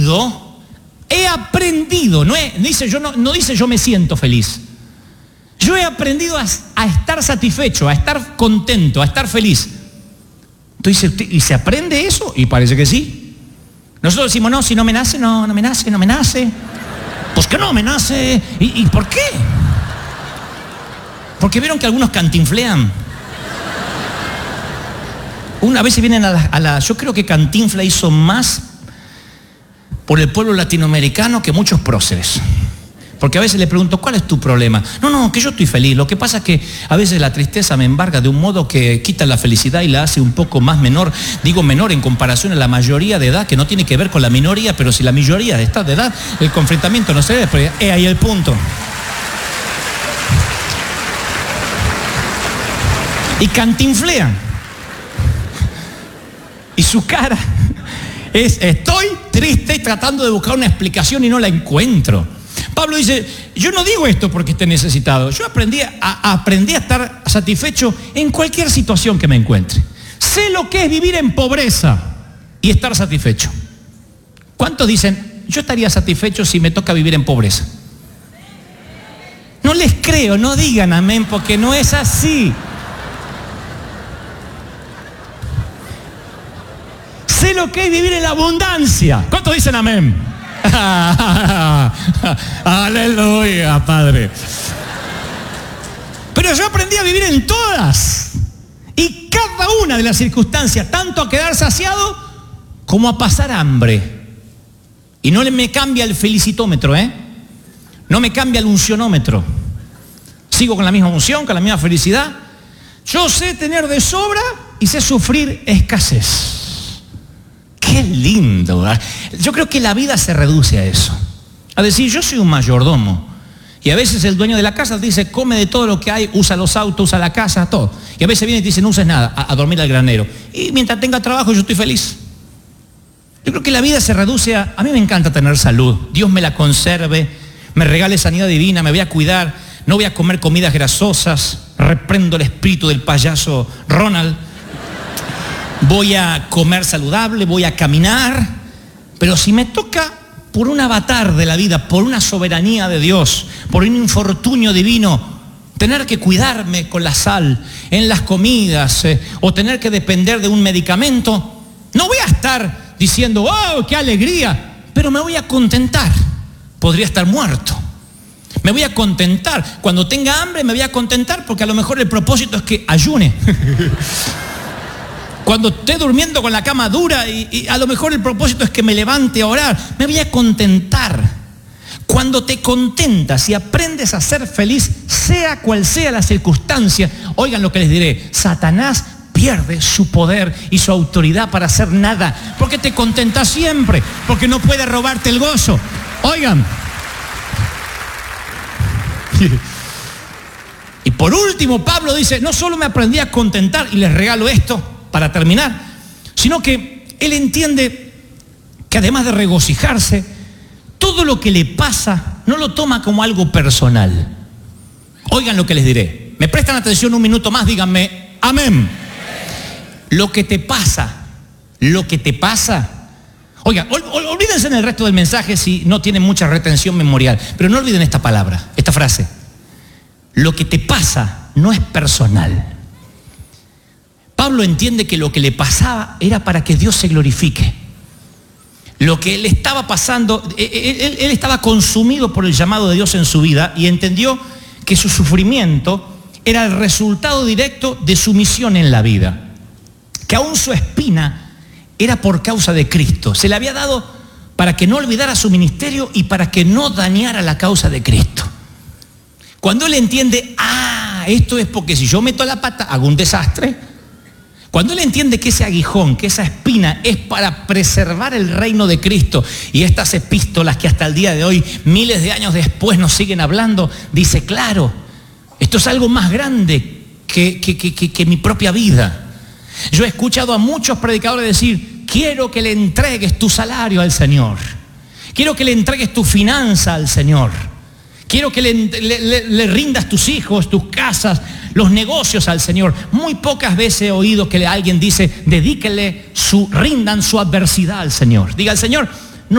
aprendido, no dice yo me siento feliz. Yo he aprendido a estar satisfecho, a estar contento, a estar feliz. Entonces, ¿y se aprende eso? Y parece que sí. Nosotros decimos, no, si no me nace, no me nace. Pues que no me nace. ¿Y por qué? Porque vieron que algunos cantinflean. Una vez vienen yo creo que Cantinfla hizo más por el pueblo latinoamericano que muchos próceres. Porque a veces le pregunto, ¿cuál es tu problema? No, que yo estoy feliz. Lo que pasa es que a veces la tristeza me embarga de un modo que quita la felicidad y la hace un poco más menor. Digo menor en comparación a la mayoría de edad, que no tiene que ver con la minoría, pero si la mayoría está de edad, el confrontamiento no se ve. Pero es ahí el punto. Y cantinflean. Y su cara es, estoy triste y tratando de buscar una explicación y no la encuentro. Pablo dice, yo no digo esto porque esté necesitado. Yo aprendí a estar satisfecho en cualquier situación que me encuentre. Sé lo que es vivir en pobreza y estar satisfecho. ¿Cuántos dicen, yo estaría satisfecho si me toca vivir en pobreza? No les creo, no digan amén, porque no es así. Sé lo que es vivir en la abundancia. ¿Cuántos dicen amén? Aleluya, Padre. Pero yo aprendí a vivir en todas y cada una de las circunstancias, tanto a quedar saciado como a pasar hambre. Y no me cambia el felicitómetro, no me cambia el uncionómetro. Sigo con la misma unción, con la misma felicidad. Yo sé tener de sobra y sé sufrir escasez. Qué lindo, ¿verdad? Yo creo que la vida se reduce a eso. A decir, yo soy un mayordomo. Y a veces el dueño de la casa dice, come de todo lo que hay, usa los autos, usa la casa, todo. Y a veces viene y te dice, no uses nada, a dormir al granero. Y mientras tenga trabajo yo estoy feliz. Yo creo que la vida se reduce a mí me encanta tener salud. Dios me la conserve, me regale sanidad divina, me voy a cuidar, no voy a comer comidas grasosas, reprendo el espíritu del payaso Ronald. Voy a comer saludable, voy a caminar, pero si me toca por un avatar de la vida, por una soberanía de Dios, por un infortunio divino, tener que cuidarme con la sal en las comidas o tener que depender de un medicamento, no voy a estar diciendo, ¡oh, qué alegría! Pero me voy a contentar. Podría estar muerto. Me voy a contentar. Cuando tenga hambre me voy a contentar porque a lo mejor el propósito es que ayune. Cuando esté durmiendo con la cama dura y a lo mejor el propósito es que me levante a orar, me voy a contentar. Cuando te contentas y aprendes a ser feliz, sea cual sea la circunstancia, oigan lo que les diré, Satanás pierde su poder y su autoridad para hacer nada, porque te contentas siempre, porque no puede robarte el gozo. Oigan. Y por último, Pablo dice, no solo me aprendí a contentar, y les regalo esto, para terminar, sino que él entiende que además de regocijarse, todo lo que le pasa no lo toma como algo personal. Oigan lo que les diré. ¿Me prestan atención un minuto más? Díganme, amén. Lo que te pasa. Oigan, olvídense en el resto del mensaje si no tienen mucha retención memorial, pero no olviden esta palabra, esta frase. Lo que te pasa no es personal. Pablo entiende que lo que le pasaba era para que Dios se glorifique. Lo que le estaba pasando, él estaba consumido por el llamado de Dios en su vida y entendió que su sufrimiento era el resultado directo de su misión en la vida. Que aún su espina era por causa de Cristo. Se le había dado para que no olvidara su ministerio y para que no dañara la causa de Cristo. Cuando él entiende, esto es porque si yo meto la pata hago un desastre. Cuando él entiende que ese aguijón, que esa espina es para preservar el reino de Cristo y estas epístolas que hasta el día de hoy, miles de años después nos siguen hablando, dice, claro, esto es algo más grande que mi propia vida. Yo he escuchado a muchos predicadores decir, quiero que le entregues tu salario al Señor. Quiero que le entregues tu finanza al Señor. Quiero que le rindas tus hijos, tus casas, los negocios al Señor. Muy pocas veces he oído que alguien dice, rindan su adversidad al Señor. Diga al Señor,